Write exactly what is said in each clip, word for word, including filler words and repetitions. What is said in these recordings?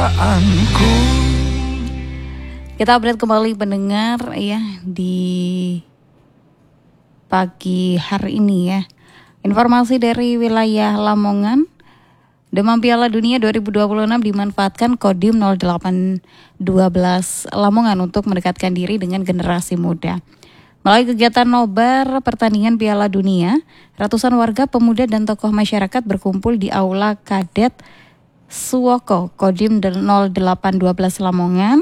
perasaanku. Kita update kembali pendengar ya di pagi hari ini ya. Informasi dari wilayah Lamongan, demam Piala Dunia dua ribu dua puluh enam dimanfaatkan Kodim nol delapan satu dua Lamongan untuk mendekatkan diri dengan generasi muda. Melalui kegiatan nobar pertandingan Piala Dunia, ratusan warga, pemuda dan tokoh masyarakat berkumpul di Aula Kadet Suwoko Kodim nol delapan satu dua Lamongan,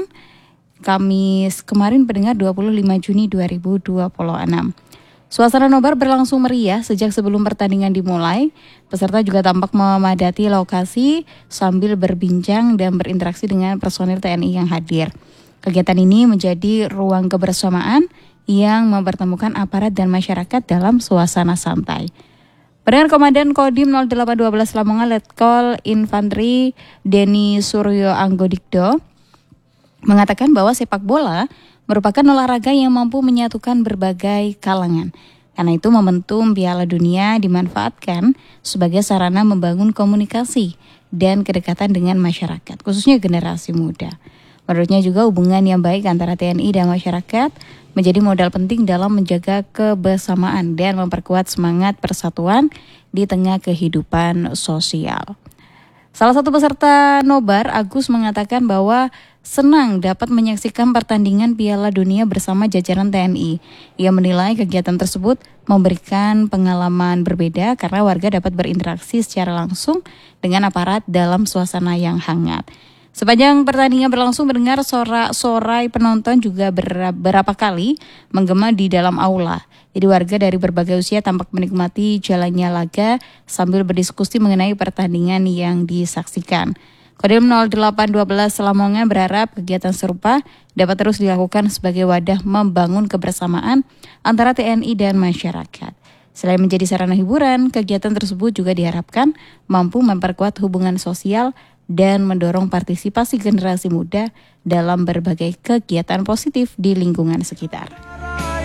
Kamis kemarin pendengar dua puluh lima Juni dua ribu dua puluh enam. Suasana nobar berlangsung meriah sejak sebelum pertandingan dimulai. Peserta juga tampak memadati lokasi sambil berbincang dan berinteraksi dengan personil T N I yang hadir. Kegiatan ini menjadi ruang kebersamaan yang mempertemukan aparat dan masyarakat dalam suasana santai. Pendengar, Komandan Kodim nol delapan satu dua Lamongan Letkol Infanteri Denny Suryo Anggodikdo mengatakan bahwa sepak bola merupakan olahraga yang mampu menyatukan berbagai kalangan. Karena itu momentum Piala Dunia dimanfaatkan sebagai sarana membangun komunikasi dan kedekatan dengan masyarakat, khususnya generasi muda. Menurutnya juga hubungan yang baik antara T N I dan masyarakat menjadi modal penting dalam menjaga kebersamaan dan memperkuat semangat persatuan di tengah kehidupan sosial. Salah satu peserta nobar, Agus, mengatakan bahwa senang dapat menyaksikan pertandingan Piala Dunia bersama jajaran T N I. Ia menilai kegiatan tersebut memberikan pengalaman berbeda karena warga dapat berinteraksi secara langsung dengan aparat dalam suasana yang hangat. Sepanjang pertandingan berlangsung, mendengar sorak-sorai penonton juga beberapa kali menggema di dalam aula. Jadi warga dari berbagai usia tampak menikmati jalannya laga sambil berdiskusi mengenai pertandingan yang disaksikan. Kodim nol delapan satu dua Lamongan berharap kegiatan serupa dapat terus dilakukan sebagai wadah membangun kebersamaan antara T N I dan masyarakat. Selain menjadi sarana hiburan, kegiatan tersebut juga diharapkan mampu memperkuat hubungan sosial dan mendorong partisipasi generasi muda dalam berbagai kegiatan positif di lingkungan sekitar.